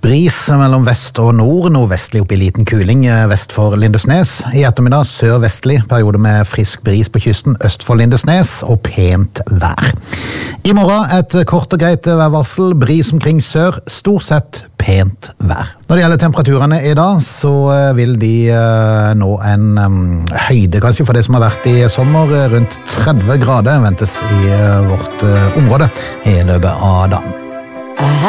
Bris mellom vest og nord, nordvestlig opp i liten kuling vest for Lindesnes. I ettermiddag sør-vestlig, periode med frisk bris på kysten øst for Lindesnes og pent vær. I morgen et kort og greit værvarsel, bris omkring sør, stort sett pent vær. Når det gjelder temperaturene i dag, så vil de nå en høyde kanskje for det som har vært i sommer. Rundt 30 grader ventes i vårt område i løpet av dagen.